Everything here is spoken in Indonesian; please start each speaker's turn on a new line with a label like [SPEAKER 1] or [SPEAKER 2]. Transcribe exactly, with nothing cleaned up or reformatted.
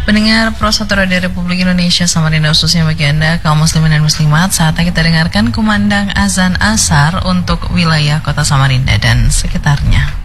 [SPEAKER 1] Pendengar Pro satu Radio Republik Indonesia Samarinda, khususnya bagi Anda kaum muslimin dan muslimat, saatnya kita dengarkan kumandang azan asar untuk wilayah kota Samarinda dan sekitarnya.